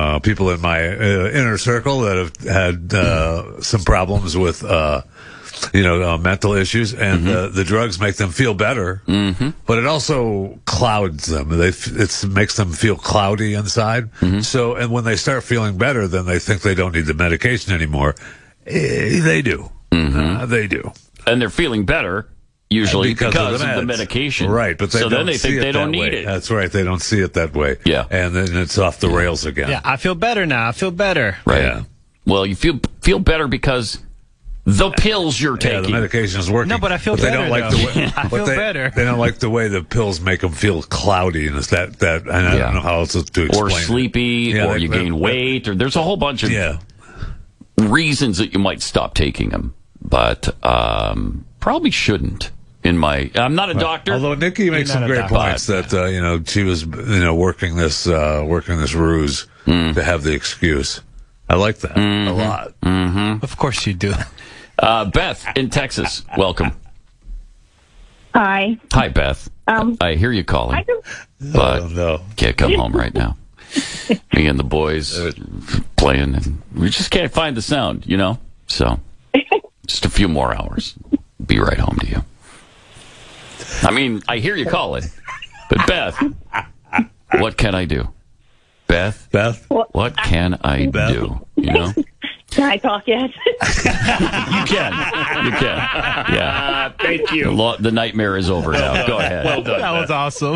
people in my inner circle that have had some problems with mental issues, and the drugs make them feel better, but it also clouds them. It makes them feel cloudy inside. So, and when they start feeling better, then they think they don't need the medication anymore. They do. They do. And they're feeling better, usually because of the medication. Right, but then they think they don't need it. That's right, they don't see it that way. Yeah. And then it's off the rails again. Yeah, I feel better now. I feel better. Right. Yeah. Well, you feel better because the pills you're taking. Yeah, the medication is working. No, but I feel better. They don't like the way. I feel better. They don't like the way the pills make them feel cloudy, and it's that. And I don't know how else to explain. Or sleepy, or you gain weight, or there's a whole bunch of reasons that you might stop taking them, but probably shouldn't. I'm not a doctor. Although Nikki makes some great points that she was working this ruse to have the excuse. I like that a lot. Of course you do. Beth in Texas, welcome. Hi. Hi, Beth. I hear you calling, but can't come home right now. Me and the boys playing, and we just can't find the sound, So, just a few more hours. Be right home to you. I mean, I hear you calling, but Beth, what can I do? Beth, what can I do? Can I talk yet? You can. Yeah. Thank you. The nightmare is over now. Go ahead. Well done. That was awesome.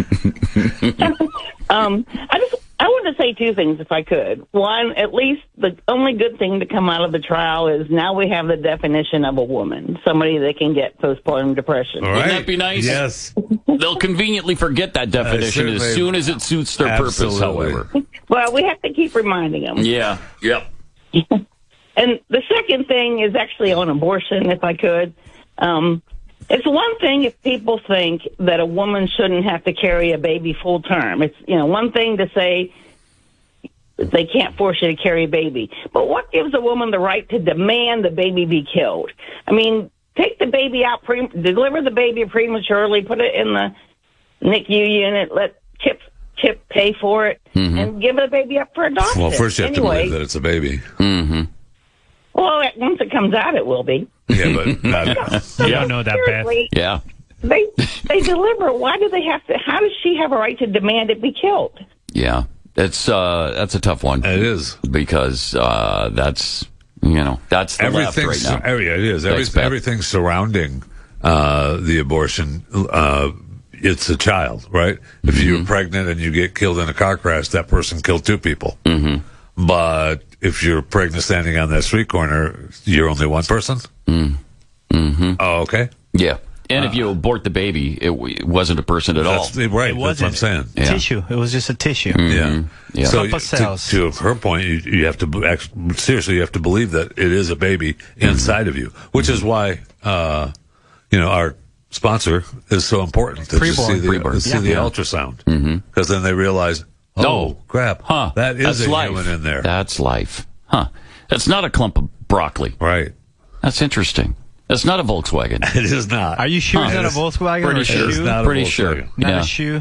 I want to say two things if I could. One, at least the only good thing to come out of the trial is now we have the definition of a woman, somebody that can get postpartum depression. All right. Wouldn't that be nice? Yes. They'll conveniently forget that definition as soon as it suits their purpose, however. Well, we have to keep reminding them. Yeah. Yep. And the second thing is actually on abortion, if I could. It's one thing if people think that a woman shouldn't have to carry a baby full term. It's one thing to say they can't force you to carry a baby, but what gives a woman the right to demand the baby be killed? I mean, take the baby out, deliver the baby prematurely, put it in the NICU unit, let Chip pay for it, and give the baby up for adoption. Well, first you have to believe that it's a baby. Well, once it comes out, it will be. Yeah, but you don't know that, Beth. Yeah. They deliver. Why do they have to? How does she have a right to demand it be killed? Yeah, that's a tough one. It is because that's the left right now. It is. Everything surrounding the abortion. It's a child, right? If you're pregnant and you get killed in a car crash, that person killed two people. But if you're pregnant standing on that street corner, you're only one person? Oh, okay. Yeah. And if you abort the baby, it wasn't a person at all. Right, It wasn't. that's what I'm saying. Yeah. Tissue. It was just a tissue. Yeah. So Couple cells. to her point, you have to seriously, you have to believe that it is a baby inside of you, which is why, our sponsor is so important to just see the ultrasound. Because then they realize, crap, that is a human in there. That's life. That's not a clump of broccoli. Right. That's interesting. That's not a Volkswagen. It is not. Are you sure it's not a Volkswagen? Pretty or a sure. shoe? Pretty sure. Not a shoe.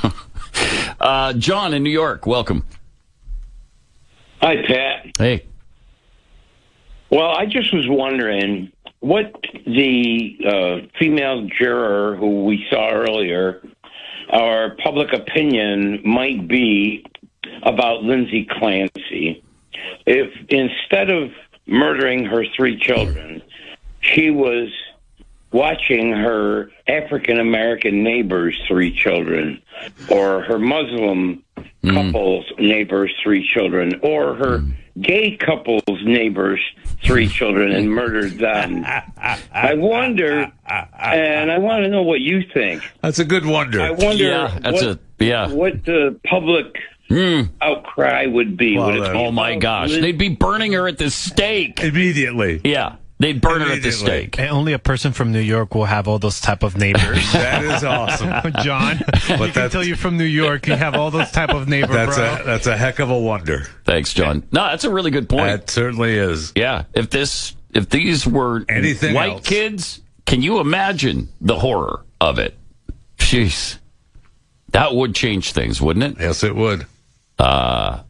John in New York, welcome. Hi, Pat. Hey. Well, I just was wondering what the female juror who we saw earlier, our public opinion might be about Lindsay Clancy. If instead of murdering her three children, she was watching her African-American neighbor's three children, or her Muslim couple's neighbor's three children, or her gay couple's neighbor's three children and murdered them. I wonder, and I want to know what you think. That's a good wonder. I wonder what the public outcry would be. Well, would it be Oh, my gosh. They'd be burning her at the stake. Immediately. Yeah. They'd burn her at the stake. And only a person from New York will have all those type of neighbors. That is awesome. John, you can tell you're from New York. You have all those type of neighbors, That's a heck of a wonder. Thanks, John. No, that's a really good point. That certainly is. Yeah. If these were anything white else. kids, can you imagine the horror of it? Jeez. That would change things, wouldn't it? Yes, it would.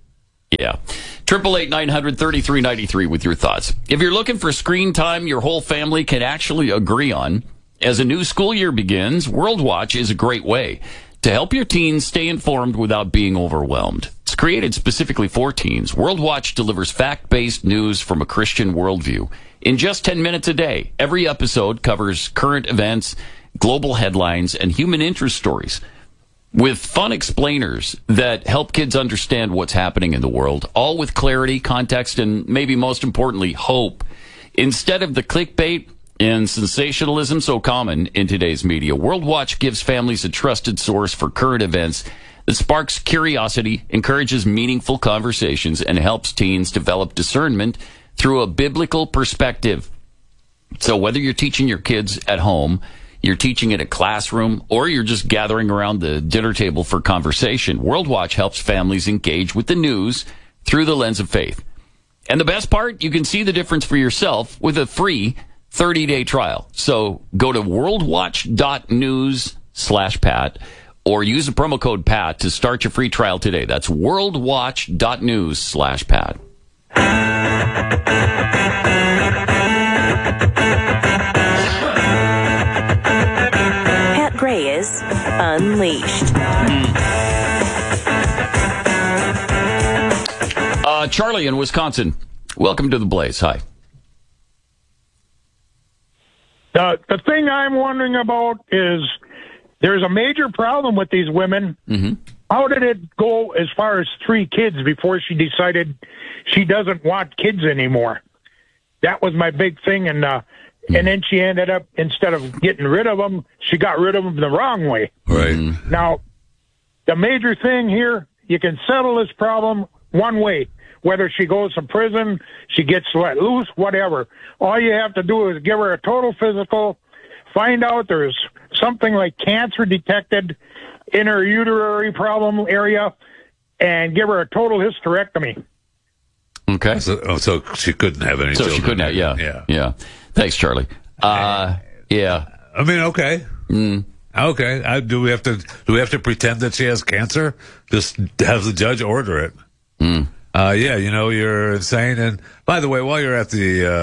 Yeah. 888-900-3393 with your thoughts. If you're looking for screen time your whole family can actually agree on, as a new school year begins, World Watch is a great way to help your teens stay informed without being overwhelmed. It's created specifically for teens. World Watch delivers fact-based news from a Christian worldview in just 10 minutes a day. Every episode covers current events, global headlines, and human interest stories, with fun explainers that help kids understand what's happening in the world, all with clarity, context, and maybe most importantly, hope. Instead of the clickbait and sensationalism so common in today's media, World Watch gives families a trusted source for current events that sparks curiosity, encourages meaningful conversations, and helps teens develop discernment through a biblical perspective. So whether you're teaching your kids at home, you're teaching in a classroom, or you're just gathering around the dinner table for conversation, World Watch helps families engage with the news through the lens of faith. And the best part, you can see the difference for yourself with a free 30-day trial. So go to worldwatch.news/Pat or use the promo code PAT to start your free trial today. That's worldwatch.news/Pat. Pat Gray is Unleashed. Charlie in Wisconsin, welcome to the Blaze. Hi. The thing I'm wondering about is there's a major problem with these women. Mm-hmm. How did it go as far as 3 kids before she decided she doesn't want kids anymore? That was my big thing. And then she ended up, instead of getting rid of them, she got rid of them the wrong way. Right. Now, the major thing here, you can settle this problem one way. Whether she goes to prison, she gets let loose, whatever. All you have to do is give her a total physical, find out there's something like cancer detected in her uterine problem area, and give her a total hysterectomy. Okay. So she couldn't have any children. So she couldn't have, yeah. Thanks, Charlie. Yeah. I mean, okay. Okay. Do we have to pretend that she has cancer? Just have the judge order it. You're insane. And by the way, while you're at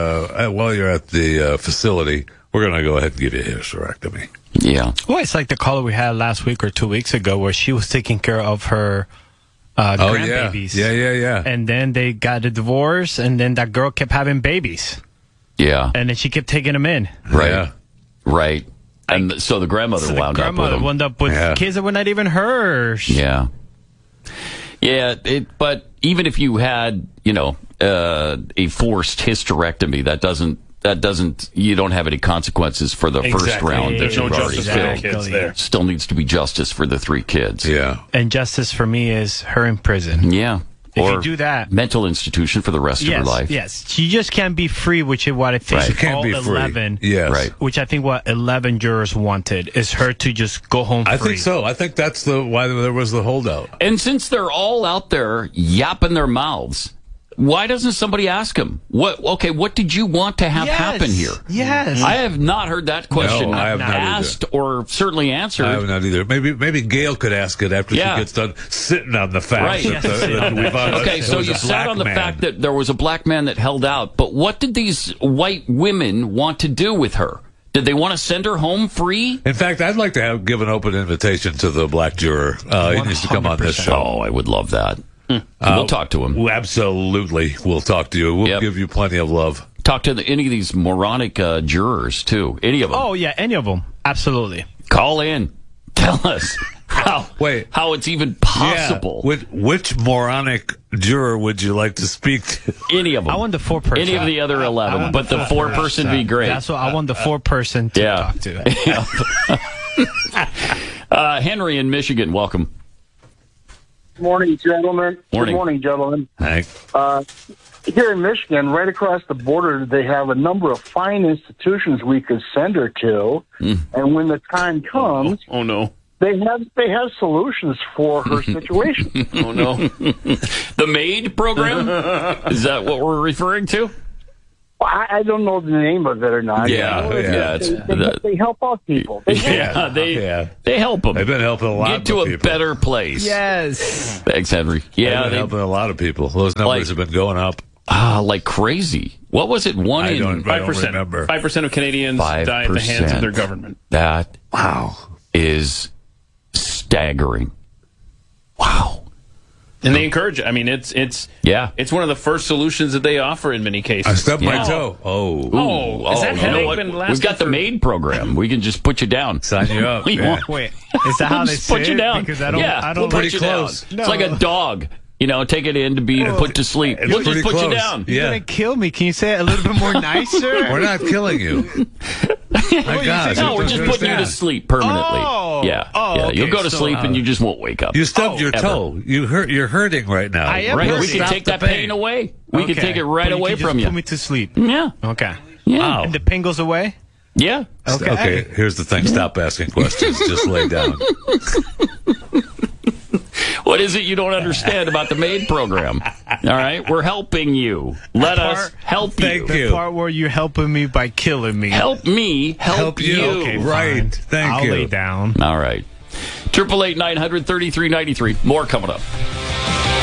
the facility, we're going to go ahead and give you a hysterectomy. Yeah. Well, it's like the caller we had last week or 2 weeks ago, where she was taking care of her grandbabies. Yeah. And then they got a divorce, and then that girl kept having babies. Yeah. And then she kept taking them in. Right. Yeah. Right. And so the grandmother wound up with kids that were not even hers. Yeah. Yeah, but even if you had, a forced hysterectomy, that doesn't you don't have any consequences for the first round. There's no justice for the kids there. Still needs to be justice for the 3 kids. Yeah. And justice for me is her in prison. Yeah. If you do that, mental institution for the rest of her life. Yes, she just can't be free, which is what I think she can't all be 11. Free. Yes. Right. Which I think what 11 jurors wanted is her to just go home free. I think so. I think that's why there was the holdout. And since they're all out there yapping their mouths, why doesn't somebody ask them, what did you want to have happen here? Yes. I have not heard that question I have not asked or certainly answered. I have not either. Maybe Gail could ask it after she gets done sitting on the fact. Right. So you sat on the fact that there was a black man that held out, but what did these white women want to do with her? Did they want to send her home free? In fact, I'd like to give an open invitation to the black juror. He needs to come on this show. Oh, I would love that. We'll talk to him. Absolutely. We'll talk to you. We'll give you plenty of love. Talk to any of these moronic jurors, too. Any of them. Oh, yeah, any of them. Absolutely. Call in. Tell us how it's even possible. Yeah. Which moronic juror would you like to speak to? Any of them. I want the 4-person. Any of the other 11, but the 4-person be great. That's what I want, the 4-person to talk to. Henry in Michigan, welcome. Morning, gentlemen. Morning. Good morning, gentlemen. Thanks. Here in Michigan, right across the border, they have a number of fine institutions we could send her to, and when the time comes, they have solutions for her situation. Oh no, the MAID program, is that what we're referring to? I don't know the name of it or not. They help out people. They help them. They've been helping a lot get to of a people. better place. Yes. Thanks, Henry. Yeah, they've been helping a lot of people. Those numbers have been going up. Like crazy. What was it? 5%. 5% of Canadians die at the hands of their government. That is staggering. Wow. And they encourage it. I mean, it's one of the first solutions that they offer in many cases. I stubbed my toe. Is that headache been lasting? We've got the MAID program. We can just put you down. Sign you up. Wait, is that how they say put you down? Because I don't put you close. Down. No. It's like a dog. Take it in to be put to sleep. We'll just put you down. You're going to kill me. Can you say it a little bit more nicer? We're not killing you. My gosh. No, we're just putting you to sleep permanently. Okay, you'll go to sleep and you just won't wake up. You stubbed your toe. You're hurting right now. I am hurting. We can take that pain away. We can take it right away from you. Put me to sleep. Yeah. Okay. Yeah. Wow. And the pain goes away? Yeah. Okay, here's the thing. Stop asking questions. Just lay down. What is it you don't understand about the MAID program? All right? We're helping you. Let us help you. The part where you're helping me by killing me. Help me help you. Okay, right. Thank you. I'll lay down. All right. 888-900-3393. More coming up.